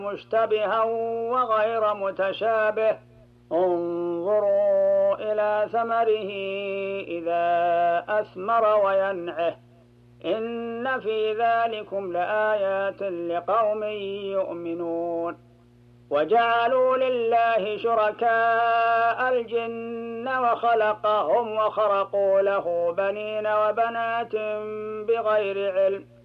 مشتبها وغير متشابه انظروا إلى ثمره إذا أثمر وينعه إن في ذلكم لآيات لقوم يؤمنون. وجعلوا لله شركاء الجن وخلقهم وخرقوا له بنين وبنات بغير علم